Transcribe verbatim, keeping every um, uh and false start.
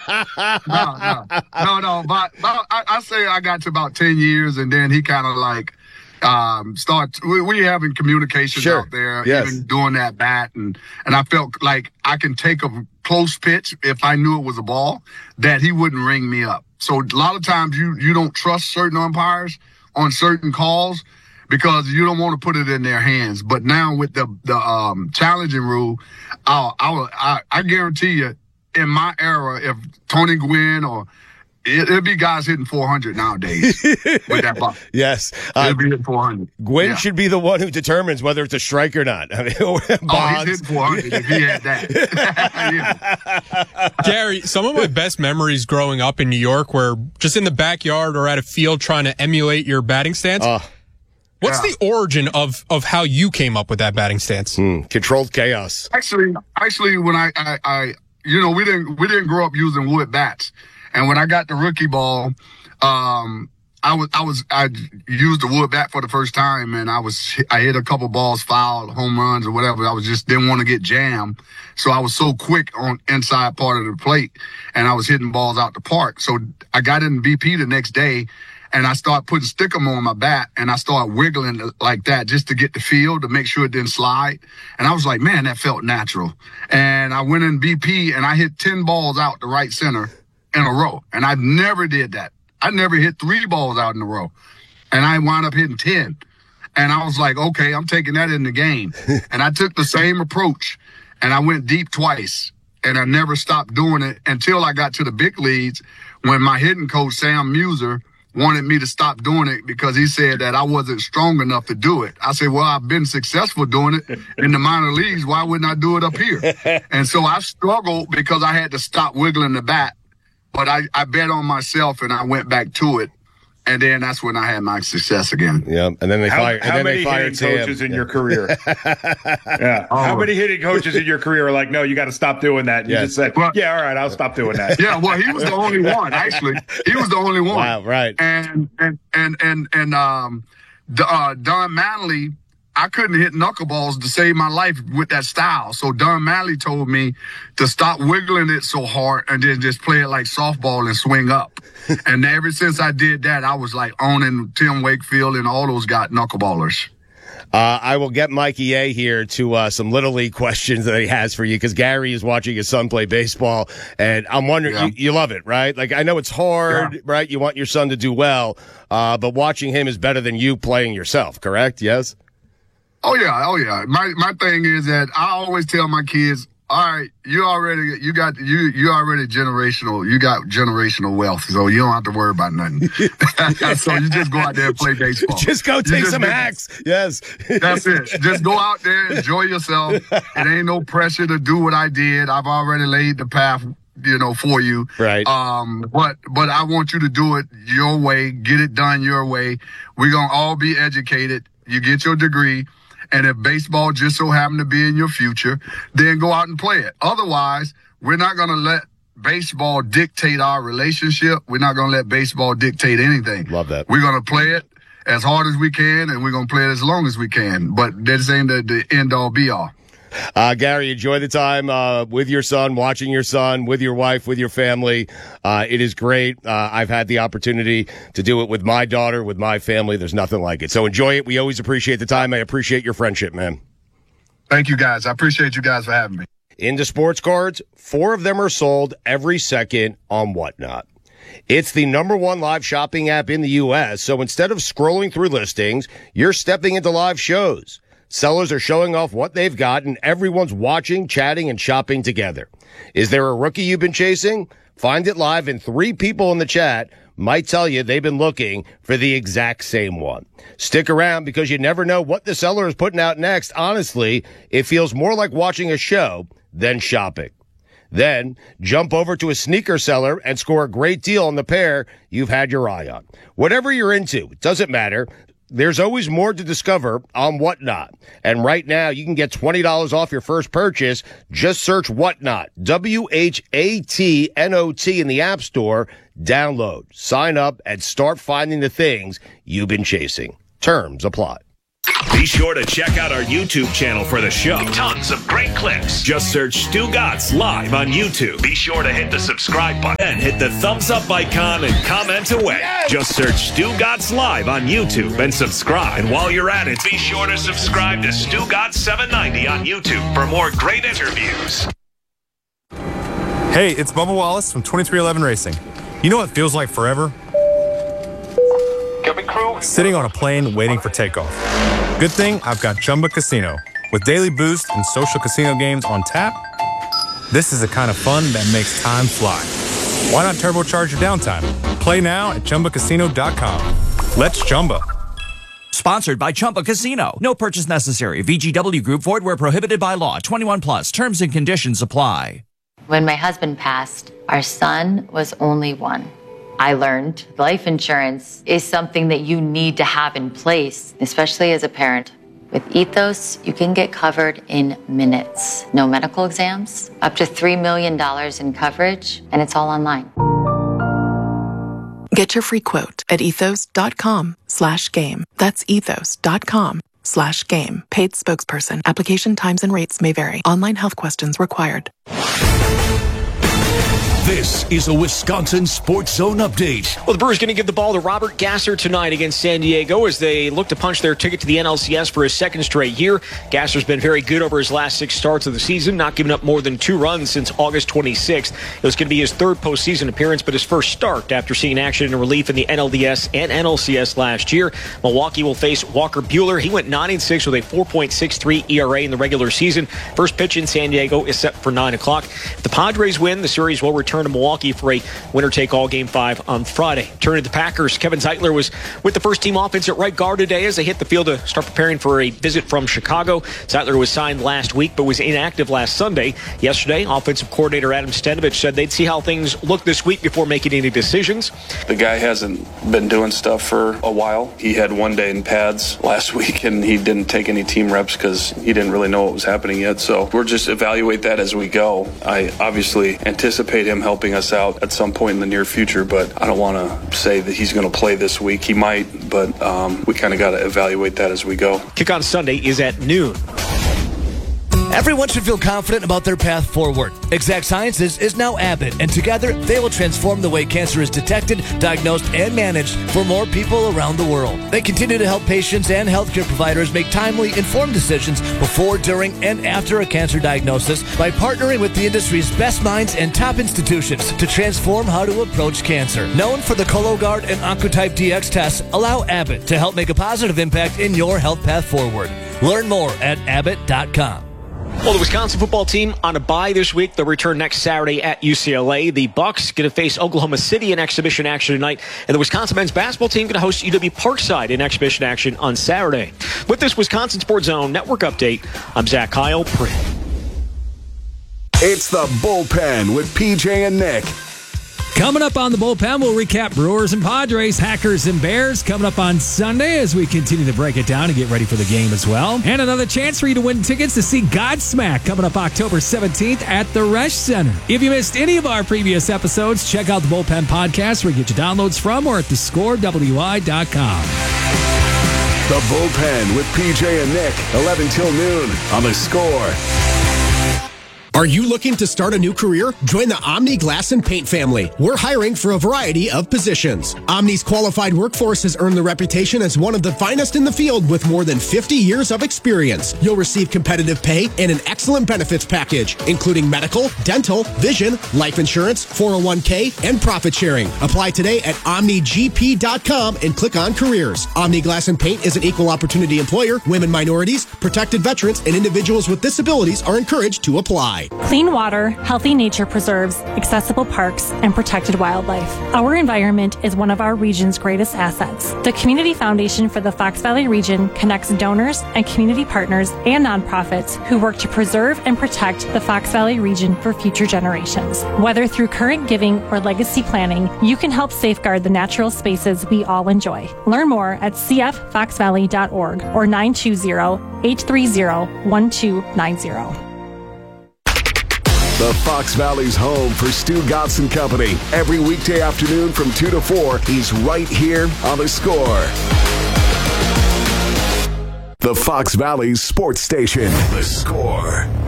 no, no, no, no. But, but I, I say I got to about ten years, and then he kind of like um, start. We, we having communications Sure. out there, Yes. even doing that bat, and and I felt like I can take a close pitch if I knew it was a ball, that he wouldn't ring me up. So a lot of times you you don't trust certain umpires on certain calls, because you don't want to put it in their hands. But now with the the um, challenging rule, I'll, I'll, I I guarantee you, in my era, if Tony Gwynn or it, it'll be guys hitting four hundred nowadays with that ball. Yes. It'll Uh, be hitting four hundred. Gwynn Yeah. should be the one who determines whether it's a strike or not. I mean, Oh, Bonds. he's hitting four hundred if he had that. Yeah. Gary, some of my best memories growing up in New York were just in the backyard or at a field trying to emulate your batting stance. Uh, What's yeah. the origin of, of how you came up with that batting stance? hmm, controlled chaos. Actually, actually, when I, I, I, you know, we didn't, we didn't grow up using wood bats. And when I got the rookie ball, um, I was, I was, I used the wood bat for the first time, and I was, I hit a couple balls foul, home runs or whatever. I was just didn't want to get jammed. So I was so quick on inside part of the plate, and I was hitting balls out the park. So I got in B P the next day, and I started putting stickum on my bat, and I started wiggling like that just to get the feel, to make sure it didn't slide. And I was like, man, that felt natural. And I went in B P, and I hit ten balls out the right center in a row. And I never did that. I never hit three balls out in a row. And I wound up hitting ten. And I was like, okay, I'm taking that in the game. And I took the same approach, and I went deep twice. And I never stopped doing it until I got to the big leagues, when my hitting coach, Sam Muser, wanted me to stop doing it because he said that I wasn't strong enough to do it. I said, well, I've been successful doing it in the minor leagues. Why wouldn't I do it up here? And so I struggled because I had to stop wiggling the bat. But I, I bet on myself, and I went back to it. And then that's when I had my success again. Yeah, and then they How, fired. how and then many they fired hitting coaches Sam. in Yeah. your career? yeah. Oh. How many hitting coaches in your career are like, no, you got to stop doing that? And Yes. You just said, Well- yeah, all right, I'll stop doing that. Yeah, well, he was the only one, actually. He was the only one. Wow, right. And and and and and um, D- uh, Don Manley, I couldn't hit knuckleballs to save my life with that style. So Don Manley told me to stop wiggling it so hard and then just play it like softball and swing up. And ever since I did that, I was like owning Tim Wakefield and all those got knuckleballers. Uh, I will get Mikey A here to uh, some Little League questions that he has for you, because Gary is watching his son play baseball, and I'm wondering, Yeah. you, you love it, right? Like, I know it's hard, Yeah. right? You want your son to do well, uh, but watching him is better than you playing yourself, correct? Yes? Oh yeah, oh yeah. My my thing is that I always tell my kids, all right, you already you got you you already generational. You got generational wealth, so you don't have to worry about nothing. So you just go out there and play baseball. Just go You take just some do- hacks. Yes. That's it. Just go out there, enjoy yourself. It ain't no pressure to do what I did. I've already laid the path, you know, for you. Right. Um, but but I want you to do it your way, get it done your way. We're gonna all be educated. You get your degree. And if baseball just so happen to be in your future, then go out and play it. Otherwise, we're not going to let baseball dictate our relationship. We're not going to let baseball dictate anything. Love that. We're going to play it as hard as we can, and we're going to play it as long as we can. But this ain't the, the end all be all. Uh, Gary, enjoy the time uh, with your son, watching your son, with your wife, with your family. Uh, it is great. Uh, I've had the opportunity to do it with my daughter, with my family. There's nothing like it. So enjoy it. We always appreciate the time. I appreciate your friendship, man. Thank you, guys. I appreciate you guys for having me. Into sports cards, four of them are sold every second on Whatnot. It's the number one live shopping app in the U S, so instead of scrolling through listings, you're stepping into live shows. Sellers are showing off what they've got, and everyone's watching, chatting, and shopping together. Is there a rookie you've been chasing? Find it live, and three people in the chat might tell you they've been looking for the exact same one. Stick around, because you never know what the seller is putting out next. Honestly, it feels more like watching a show than shopping. Then jump over to a sneaker seller and score a great deal on the pair you've had your eye on. Whatever you're into, it doesn't matter. There's always more to discover on Whatnot. And right now, you can get twenty dollars off your first purchase. Just search Whatnot, W H A T N O T in the App Store. Download, sign up, and start finding the things you've been chasing. Terms apply. Be sure to check out our YouTube channel for the show. Tons of great clips. Just search Stu Gatz Live on YouTube. Be sure to hit the subscribe button and hit the thumbs up icon and comment away. Yes! Just search Stu Gatz Live on YouTube and subscribe. And while you're at it, be sure to subscribe to Stu Gatz seven ninety on YouTube for more great interviews. Hey, it's Bubba Wallace from twenty-three eleven Racing. You know what feels like forever? Sitting on a plane waiting for takeoff. Good thing I've got Chumba Casino. With daily boost and social casino games on tap, this is the kind of fun that makes time fly. Why not turbocharge your downtime? Play now at Chumba Casino dot com. Let's Chumba. Sponsored by Chumba Casino. No purchase necessary. V G W Group. Void where prohibited by law. twenty-one plus. Terms and conditions apply. When my husband passed, our son was only one. I learned life insurance is something that you need to have in place, especially as a parent. With Ethos, you can get covered in minutes. No medical exams, up to three million dollars in coverage, and it's all online. Get your free quote at ethos.com slash game. That's ethos.com slash game. Paid spokesperson. Application times and rates may vary. Online health questions required. This is a Wisconsin Sports Zone update. Well, the Brewers going to give the ball to Robert Gasser tonight against San Diego as they look to punch their ticket to the N L C S for his second straight year. Gasser's been very good over his last six starts of the season, not giving up more than two runs since August twenty-sixth. It was going to be his third postseason appearance, but his first start after seeing action in relief in the N L D S and N L C S last year. Milwaukee will face Walker Buehler. He went nine and six with a four point six three E R A in the regular season. First pitch in San Diego is set for nine o'clock. If the Padres win, the series will return to Milwaukee for a winner-take-all Game five on Friday. Turning to the Packers, Kevin Zeitler was with the first-team offense at right guard today as they hit the field to start preparing for a visit from Chicago. Zeitler was signed last week but was inactive last Sunday. Yesterday, offensive coordinator Adam Stenavich said they'd see how things look this week before making any decisions. The guy hasn't been doing stuff for a while. He had one day in pads last week, and he didn't take any team reps because he didn't really know what was happening yet. So we'll just evaluate that as we go. I obviously anticipate him helping us out at some point in the near future, but I don't want to say that he's going to play this week. He might, but um, we kind of got to evaluate that as we go. Kick on Sunday is at noon. Everyone should feel confident about their path forward. Exact Sciences is now Abbott, and together they will transform the way cancer is detected, diagnosed, and managed for more people around the world. They continue to help patients and healthcare providers make timely, informed decisions before, during, and after a cancer diagnosis by partnering with the industry's best minds and top institutions to transform how to approach cancer. Known for the Cologuard and Oncotype D X tests, allow Abbott to help make a positive impact in your health path forward. Learn more at abbott dot com. Well, the Wisconsin football team on a bye this week. They'll return next Saturday at U C L A. The Bucks going to face Oklahoma City in exhibition action tonight. And the Wisconsin men's basketball team going to host U W Parkside in exhibition action on Saturday. With this Wisconsin Sports Zone Network update, I'm Zach Kyle. It's the Bullpen with P J and Nick. Coming up on the Bullpen, we'll recap Brewers and Padres, Hackers and Bears coming up on Sunday as we continue to break it down and get ready for the game as well. And another chance for you to win tickets to see Godsmack coming up October seventeenth at the Resch Center. If you missed any of our previous episodes, check out the Bullpen podcast where you get your downloads from or at the score W I dot com. The Bullpen with P J and Nick, eleven till noon on the Score. Are you looking to start a new career? Join the Omni Glass and Paint family. We're hiring for a variety of positions. Omni's qualified workforce has earned the reputation as one of the finest in the field with more than fifty years of experience. You'll receive competitive pay and an excellent benefits package, including medical, dental, vision, life insurance, four oh one k, and profit sharing. Apply today at omni g p dot com and click on careers. Omni Glass and Paint is an equal opportunity employer. Women, minorities, protected veterans, and individuals with disabilities are encouraged to apply. Clean water, healthy nature preserves, accessible parks, and protected wildlife. Our environment is one of our region's greatest assets. The Community Foundation for the Fox Valley region connects donors and community partners and nonprofits who work to preserve and protect the Fox Valley region for future generations. Whether through current giving or legacy planning, you can help safeguard the natural spaces we all enjoy. Learn more at c f fox valley dot org or nine two zero, eight three zero, one two nine zero. The Fox Valley's home for Stu Gatz and Company. Every weekday afternoon from two to four, he's right here on the Score. The Fox Valley Sports Station. The Score.